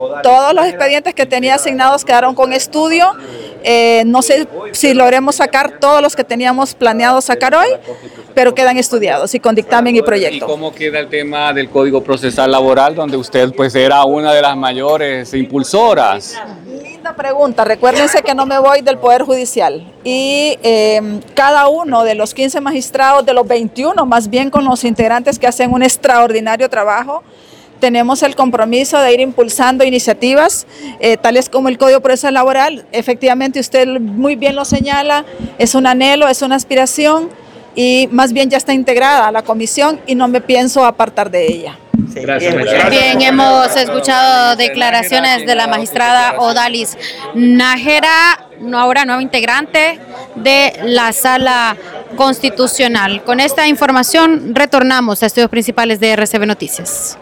Todos los expedientes que tenía asignados quedaron con estudio. No sé si logremos sacar todos los que teníamos planeado sacar hoy, pero quedan estudiados y con dictamen y proyecto. ¿Y cómo queda el tema del Código Procesal Laboral, donde usted pues era una de las mayores impulsoras? Linda pregunta. Recuérdense que no me voy del Poder Judicial y cada uno de los 15 magistrados, de los 21 más bien, con los integrantes que hacen un extraordinario trabajo, tenemos el compromiso de ir impulsando iniciativas, tales como el Código Procesal Laboral. Efectivamente, usted muy bien lo señala, es un anhelo, es una aspiración y más bien ya está integrada a la comisión y no me pienso apartar de ella. Sí, gracias. Bien, hemos escuchado declaraciones de la magistrada Odalis Nájera, ahora nuevo integrante de la Sala Constitucional. Con esta información retornamos a estudios principales de RCB Noticias.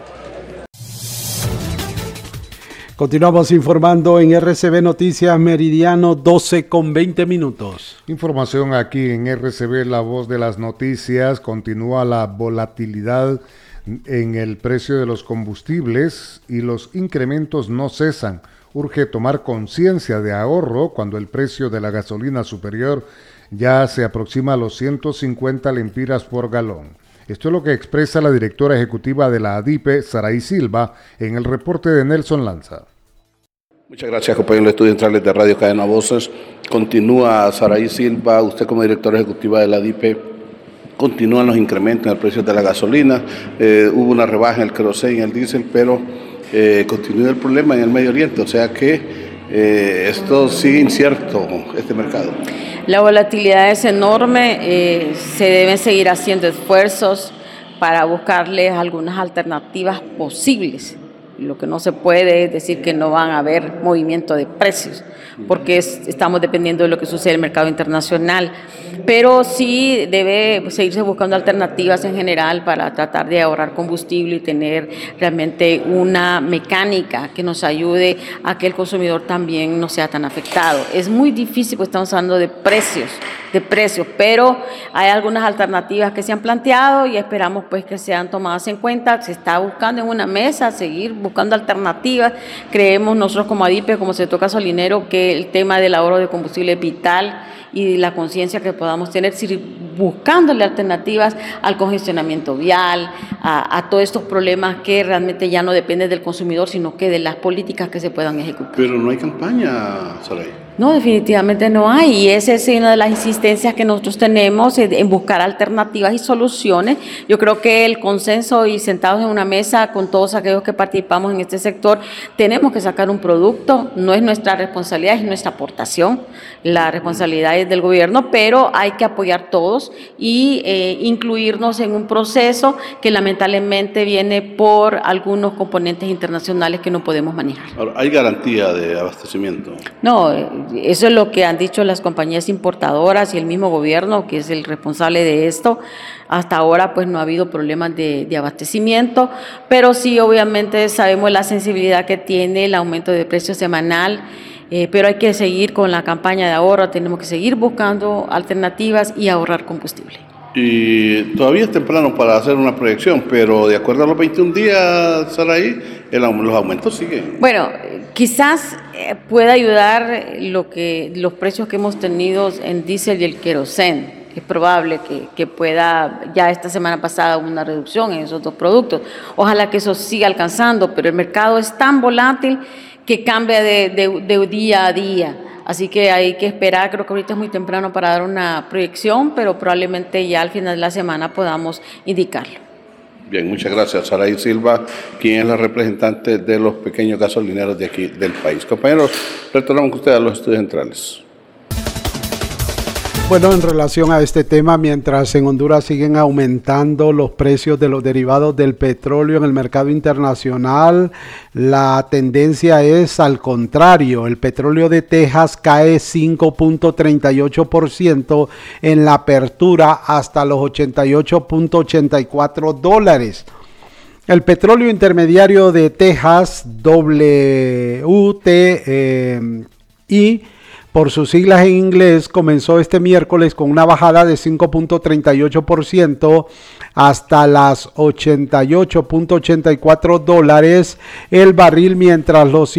Continuamos informando en RCB Noticias, meridiano 12:20. Información aquí en RCB, la voz de las noticias. Continúa la volatilidad en el precio de los combustibles y los incrementos no cesan. Urge tomar conciencia de ahorro cuando el precio de la gasolina superior ya se aproxima a los 150 lempiras por galón. Esto es lo que expresa la directora ejecutiva de la ADIPE, Saraí Silva, en el reporte de Nelson Lanza. Muchas gracias, compañeros de Estudios Centrales de Radio Cadena Voces. Continúa Saraí Silva, usted como directora ejecutiva de la ADIPE, continúan los incrementos en el precio de la gasolina. Hubo una rebaja en el queroseno y en el diésel, pero continúa el problema en el Medio Oriente, o sea que esto sigue incierto, este mercado. La volatilidad es enorme, se deben seguir haciendo esfuerzos para buscarles algunas alternativas posibles. Lo que no se puede es decir que no van a haber movimiento de precios, porque estamos dependiendo de lo que sucede en el mercado internacional, pero sí debe seguirse buscando alternativas en general para tratar de ahorrar combustible y tener realmente una mecánica que nos ayude a que el consumidor también no sea tan afectado. Es muy difícil, pues estamos hablando de precios, pero hay algunas alternativas que se han planteado y esperamos pues que sean tomadas en cuenta. Se está buscando en una mesa, seguir buscando alternativas. Creemos nosotros como ADIPE, como sector gasolinero, que el tema del ahorro de combustible es vital y la conciencia que podamos tener, buscándole alternativas al congestionamiento vial, a todos estos problemas que realmente ya no dependen del consumidor, sino que de las políticas que se puedan ejecutar. Pero no hay campaña, Saraí. No, definitivamente no hay, y esa es una de las insistencias que nosotros tenemos en buscar alternativas y soluciones. Yo creo que el consenso y sentados en una mesa con todos aquellos que participamos en este sector, tenemos que sacar un producto, no es nuestra responsabilidad, es nuestra aportación, la responsabilidad es del gobierno, pero hay que apoyar todos y incluirnos en un proceso que lamentablemente viene por algunos componentes internacionales que no podemos manejar. Ahora, ¿hay garantía de abastecimiento? No, eso es lo que han dicho las compañías importadoras y el mismo gobierno, que es el responsable de esto. Hasta ahora pues no ha habido problemas de abastecimiento, pero sí obviamente sabemos la sensibilidad que tiene el aumento de precio semanal, pero hay que seguir con la campaña de ahorro, tenemos que seguir buscando alternativas y ahorrar combustible. Y todavía es temprano para hacer una proyección, pero de acuerdo a los 21 días, Saraí, los aumentos siguen. Bueno, quizás pueda ayudar los precios que hemos tenido en diésel y el queroseno. Es probable que pueda, ya esta semana pasada hubo una reducción en esos dos productos. Ojalá que eso siga alcanzando, pero el mercado es tan volátil que cambia de día a día. Así que hay que esperar, creo que ahorita es muy temprano para dar una proyección, pero probablemente ya al final de la semana podamos indicarlo. Bien, muchas gracias. Saraí Silva, quien es la representante de los pequeños gasolineros de aquí del país. Compañeros, retornamos con ustedes a los estudios centrales. Bueno, en relación a este tema, mientras en Honduras siguen aumentando los precios de los derivados del petróleo en el mercado internacional, la tendencia es al contrario. El petróleo de Texas cae 5.38% en la apertura hasta los $88.84. El petróleo intermediario de Texas, WTI, por sus siglas en inglés, comenzó este miércoles con una bajada de 5.38% hasta las $88.84 el barril, mientras los